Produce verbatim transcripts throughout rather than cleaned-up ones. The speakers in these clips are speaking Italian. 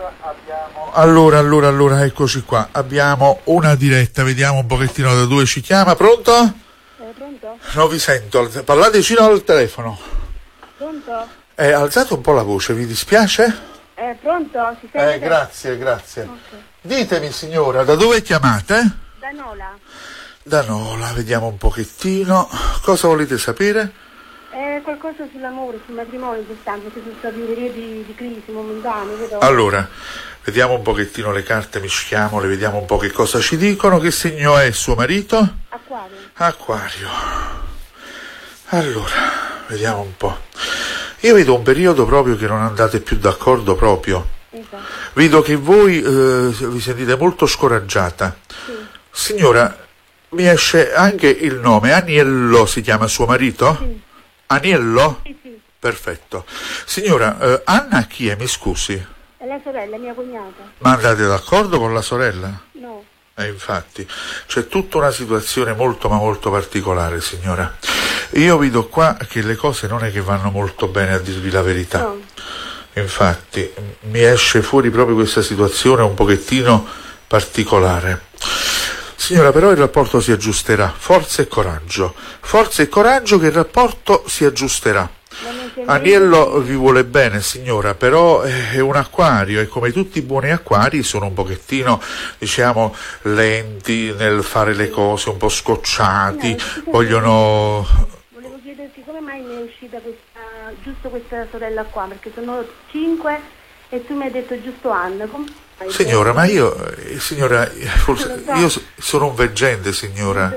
Allora, allora, allora, eccoci qua. Abbiamo una diretta, vediamo un pochettino da dove ci chiama. Pronto? Eh, pronto? Non vi sento, parlate vicino al telefono. Pronto? Eh, alzate un po' la voce, vi dispiace? Eh, pronto? Si sente? Eh, grazie, grazie. Okay. Ditemi signora, da dove chiamate? Da Nola. Da Nola, vediamo un pochettino. Cosa volete sapere? Eh, qualcosa sull'amore, sul matrimonio, soltanto, perché sono stati un periodo di, di crisi momentanea, vedo. Allora, vediamo un pochettino le carte, mischiamole, vediamo un po' che cosa ci dicono. Che segno è suo marito? Acquario. Acquario. Allora, vediamo un po'. Io vedo un periodo proprio che non andate più d'accordo proprio. Esatto. Vedo che voi eh, vi sentite molto scoraggiata. Sì. Signora, mi esce anche il nome. Aniello si chiama suo marito? Sì. Aniello? Sì, sì. Perfetto. Signora, eh, Anna chi è? Mi scusi. È la sorella, mia cognata. Ma andate d'accordo con la sorella? No. E infatti c'è tutta una situazione molto ma molto particolare, signora. Io vedo qua che le cose non è che vanno molto bene, a dirvi la verità. No. Infatti mi esce fuori proprio questa situazione un pochettino particolare. Signora, però il rapporto si aggiusterà. Forza e coraggio. Forza e coraggio che il rapporto si aggiusterà. Aniello vi vuole bene, signora, però è un acquario e come tutti i buoni acquari sono un pochettino, diciamo, lenti nel fare le cose, un po' scocciati, No, vogliono... Volevo chiederti come mai mi è uscita questa, giusto questa sorella qua, perché sono cinque e tu mi hai detto giusto Anna. Come... Signora, ma io, eh, signora, forse, io sono un veggente, signora.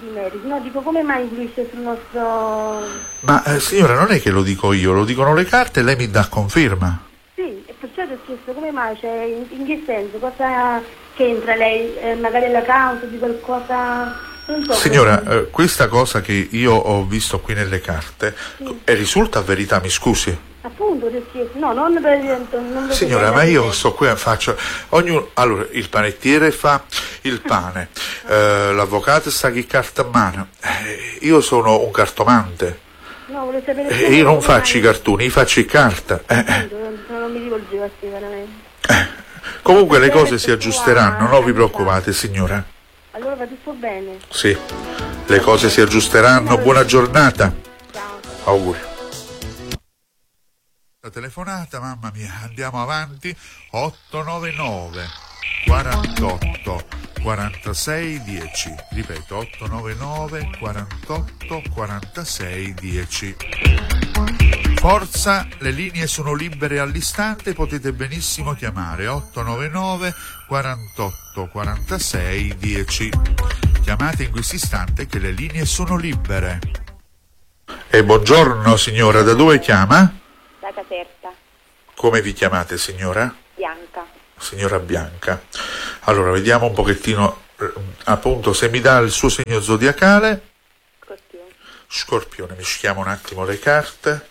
No, dico, come mai influisce sul nostro... Ma eh, signora, non è che lo dico io, lo dicono le carte e lei mi dà conferma. Sì, e perciò ti ho chiesto come mai, cioè, in, in che senso, cosa c'entra lei, eh, magari la causa di qualcosa... Non so, signora, eh, questa cosa che io ho visto qui nelle carte, sì. E risulta verità, mi scusi? Appunto, ti ho chiesto, no, non per... Non Signora, ma io sto qui a faccio... Ognuno... Allora, il panettiere fa il pane, eh, l'avvocato sta chi carta a mano, eh, io sono un cartomante, no, volevo sapere e io non faccio mai... i cartoni, io faccio i carta. Eh, eh. Non, non mi rivolgevo a te, veramente. Eh. Comunque le cose si aggiusteranno, non vi preoccupate, signora. Allora va tutto bene? Sì, le cose si aggiusteranno, buona giornata. Ciao. Auguri. La telefonata, mamma mia, andiamo avanti. otto nove nove quarantotto quarantasei dieci, ripeto, otto nove nove quarantotto quarantasei dieci. Forza, le linee sono libere all'istante, potete benissimo chiamare otto nove nove quarantotto quarantasei dieci. Chiamate in questo istante che le linee sono libere. E buongiorno signora, da dove chiama? Da Caserta. Come vi chiamate, signora? Bianca. Signora Bianca. Allora, vediamo un pochettino, eh, appunto, se mi dà il suo segno zodiacale. Scorpione. Scorpione, mischiamo un attimo le carte.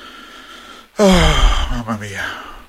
Oh, mamma mia.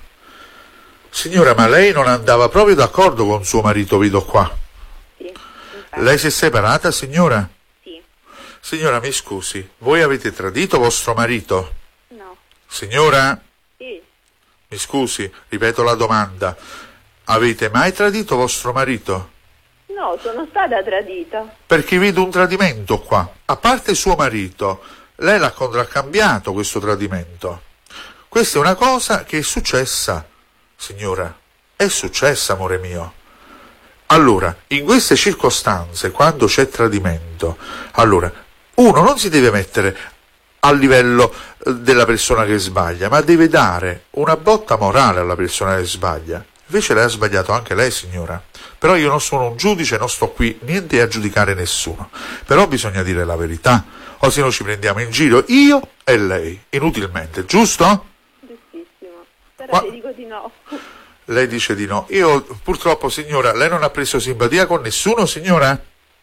Signora, ma lei non andava proprio d'accordo con suo marito, vedo qua. Sì. Infatti. Lei si è separata, signora? Sì. Signora, mi scusi, voi avete tradito vostro marito? No. Signora? Sì. Mi scusi, ripeto la domanda. Avete mai tradito vostro marito? No, sono stata tradita. Perché vedo un tradimento qua. A parte suo marito, lei l'ha contraccambiato questo tradimento. Questa è una cosa che è successa, signora. È successa, amore mio. Allora, in queste circostanze, quando c'è tradimento, allora, uno non si deve mettere a livello della persona che sbaglia, ma deve dare una botta morale alla persona che sbaglia. Invece lei ha sbagliato anche lei, signora. Però io non sono un giudice, non sto qui niente a giudicare nessuno. Però bisogna dire la verità, o se no ci prendiamo in giro io e lei, inutilmente, giusto? Giustissimo. Però Ma... ti dico di no. Lei dice di no. Io, purtroppo, signora, lei non ha preso simpatia con nessuno, signora?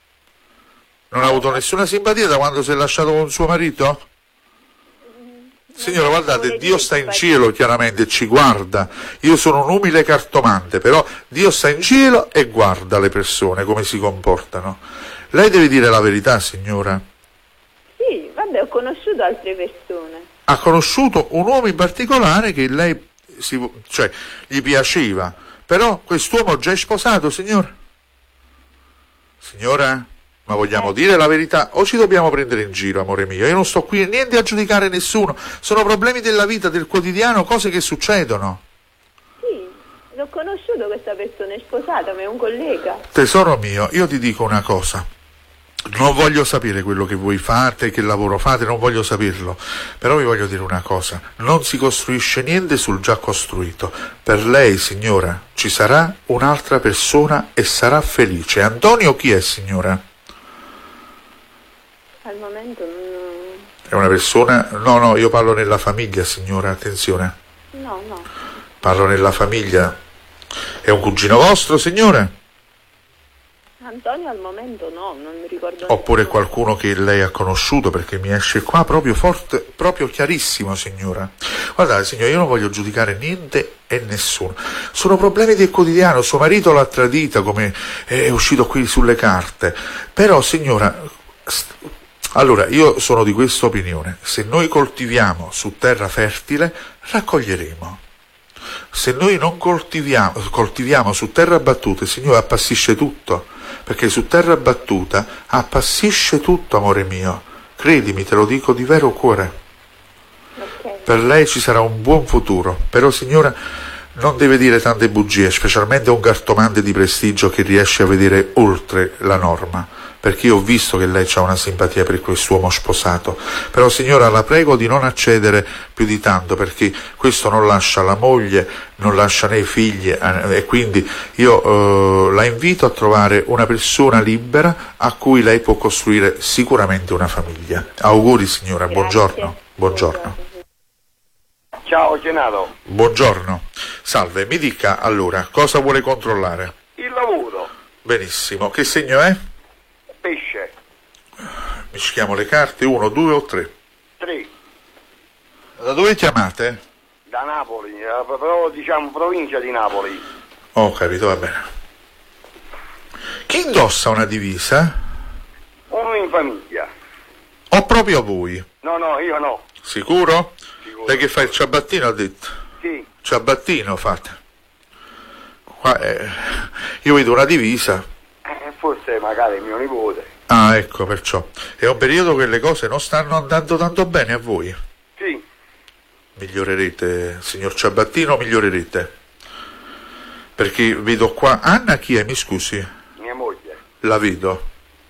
Non ha avuto nessuna simpatia da quando si è lasciato con suo marito? Signora, guardate, Dio sta in cielo, chiaramente, ci guarda. Io sono un umile cartomante, però Dio sta in cielo e guarda le persone, come si comportano. Lei deve dire la verità, signora. Sì, vabbè, ho conosciuto altre persone. Ha conosciuto un uomo in particolare che lei si, cioè, gli piaceva, però quest'uomo già è sposato, signora? Signora? Ma vogliamo dire la verità o ci dobbiamo prendere in giro, amore mio? Io non sto qui niente a giudicare nessuno, sono problemi della vita, del quotidiano, cose che succedono. Sì, l'ho conosciuto questa persona, è sposata, ma è un collega. Tesoro mio, io ti dico una cosa, non voglio sapere quello che voi fate, che lavoro fate, non voglio saperlo, però vi voglio dire una cosa, non si costruisce niente sul già costruito. Per lei, signora, ci sarà un'altra persona e sarà felice. Antonio chi è, signora? Al momento non... È una persona... No, no, io parlo nella famiglia, signora, attenzione. No, no. Parlo nella famiglia. È un cugino vostro, signore? Antonio al momento no, non mi ricordo. Oppure nessuno. qualcuno che lei ha conosciuto, perché mi esce qua proprio forte, proprio chiarissimo, signora. Guardate, signora, io non voglio giudicare niente e nessuno. Sono problemi del quotidiano, suo marito l'ha tradita, come è uscito qui sulle carte. Però, signora... St- Allora, io sono di questa opinione, se noi coltiviamo su terra fertile, raccoglieremo. Se noi non coltiviamo, coltiviamo su terra battuta, il Signore appassisce tutto, perché su terra battuta appassisce tutto, amore mio. Credimi, te lo dico di vero cuore. Okay. Per lei ci sarà un buon futuro, però signora non deve dire tante bugie, specialmente un cartomante di prestigio che riesce a vedere oltre la norma. Perché io ho visto che lei ha una simpatia per quest'uomo sposato, però signora la prego di non accedere più di tanto, perché questo non lascia la moglie, non lascia né i figli, eh, e quindi io eh, la invito a trovare una persona libera a cui lei può costruire sicuramente una famiglia. Auguri signora, Grazie. buongiorno. Buongiorno. Ciao Genato. Buongiorno. Salve, mi dica allora, cosa vuole controllare? Il lavoro. Benissimo, che segno è? Pesce. Mischiamo le carte, uno, due o tre. tre. Da dove chiamate? Da Napoli, eh, però diciamo provincia di Napoli. Ho capito, va bene. Chi indossa una divisa? Uno in famiglia. O proprio voi? No, no, io no. Sicuro? Sicuro. Lei che fa il ciabattino ha detto? Sì. Ciabattino fate. Qua, eh, io vedo una divisa. Eh, forse magari mio nipote. Ah, ecco, perciò. È un periodo che le cose non stanno andando tanto bene a voi. Sì. Migliorerete, signor Ciabattino, migliorerete. Perché vedo qua... Anna chi è, mi scusi? Mia moglie. La vedo.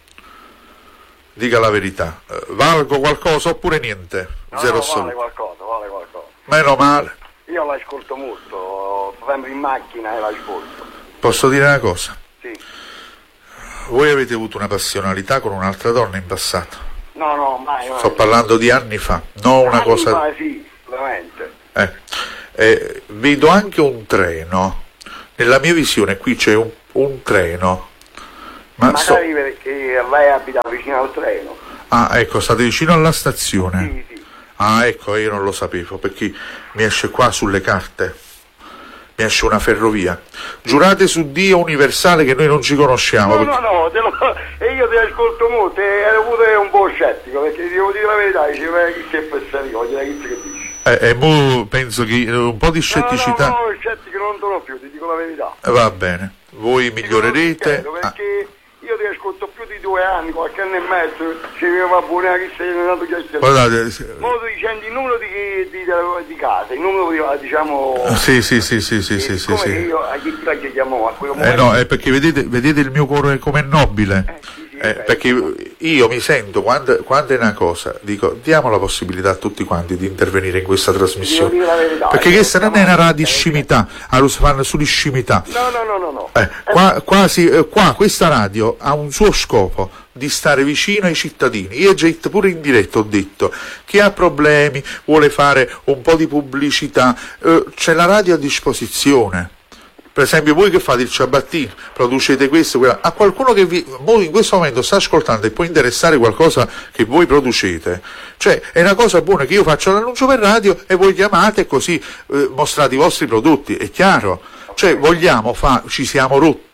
Dica la verità. Eh, valgo qualcosa oppure niente? No, Zero no, assoluto. vale qualcosa, vale qualcosa. Meno male. Io l'ascolto molto, sto sempre in macchina e l'ascolto. Posso dire una cosa? Sì. Voi avete avuto una passionalità con un'altra donna in passato. No, no, mai, mai. Sto parlando di anni fa, non una Anni cosa... fa, sì, veramente. Eh. Eh, vedo anche un treno. Nella mia visione qui c'è un, un treno. Ma Magari sto... perché lei abita vicino al treno. Ah, ecco, state vicino alla stazione. Sì, sì. Ah, ecco, io non lo sapevo, perché mi esce qua sulle carte. Mi esce una ferrovia. Giurate su Dio universale che noi non ci conosciamo. No, perché... no, no, te lo... e io ti ascolto molto e ero pure un po' scettico, perché devo dire la verità, diceva chi si è pensato, voglio dire chi che dici. Eh, e mo penso che eh, un po' di scetticità... No, no, no, scettico non sono più, ti dico la verità. Eh, Va bene, voi migliorerete... Dico, Ah, perché io ti ascolto più di due anni, qualche anno e mezzo, ci va buona che sei andato chiacchierare. guardate... se- Ma tu dicendi il numero di, di, di, di casa, il numero di, diciamo... Sì, sì, sì, sì, sì, sì, sì, come sì. io a chi la chiediamo a quello Eh no, è perché vedete, vedete il mio cuore com'è nobile. Eh, sì, sì, Eh, beh, perché io mi sento, quando, quando è una cosa, dico, diamo la possibilità a tutti quanti di intervenire in questa trasmissione. Devo dire la verità, Perché eh, questa non è una radio di eh, scimità, allora si fanno solo scimità. No, no, no, no, no. Eh, qua, quasi, eh, qua questa radio ha un suo scopo di stare vicino ai cittadini. Io già pure in diretta ho detto chi ha problemi, vuole fare un po' di pubblicità, eh, c'è la radio a disposizione. Per esempio voi che fate il ciabattino, producete questo, quello, a qualcuno che vi, in questo momento sta ascoltando e può interessare qualcosa che voi producete, cioè è una cosa buona che io faccio l'annuncio per radio e voi chiamate e così eh, mostrate i vostri prodotti, è chiaro? Cioè vogliamo fa, ci siamo rotti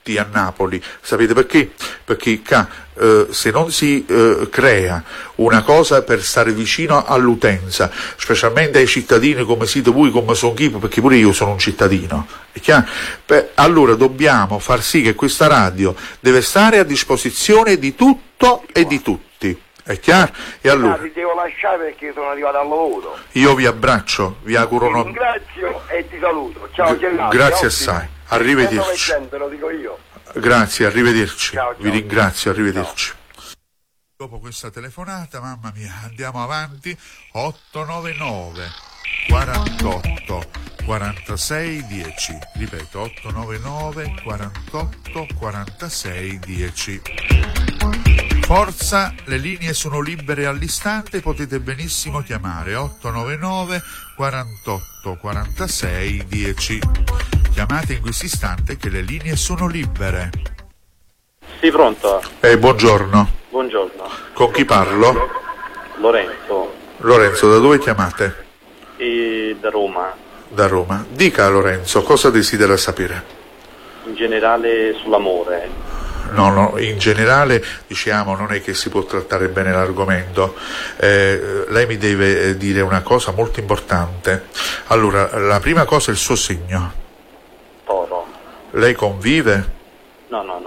tutti a Napoli. Sapete perché? Perché ca, eh, se non si eh, crea una cosa per stare vicino all'utenza, specialmente ai cittadini come siete voi, come sono io, perché pure io sono un cittadino, è chiaro? Beh, allora dobbiamo far sì che questa radio deve stare a disposizione di tutto e di tutti. È chiaro? E allora ti devo lasciare perché sono arrivato al lavoro. io vi abbraccio, vi auguro Ti una... ringrazio e ti saluto. Ciao Gennaro. Grazie ottimo. assai, arrivederci. Te lo dico io. Grazie, arrivederci. Ciao, ciao. Vi ringrazio, arrivederci. Ciao. Dopo questa telefonata, mamma mia, andiamo avanti. otto nove nove quarantotto quarantasei dieci. Ripeto, otto nove nove quarantotto quarantasei dieci. Forza, le linee sono libere all'istante, potete benissimo chiamare otto nove nove quarantotto quarantasei dieci. Chiamate in questo istante che le linee sono libere. Sì, pronto? Eh, buongiorno. Buongiorno. Con chi parlo? Lorenzo. Lorenzo, da dove chiamate? E da Roma. Da Roma. Dica Lorenzo, cosa desidera sapere? In generale sull'amore. No, no, in generale diciamo non è che si può trattare bene l'argomento. Eh, lei mi deve dire una cosa molto importante. Allora, la prima cosa è il suo segno. Toro. Lei convive? No, no, no.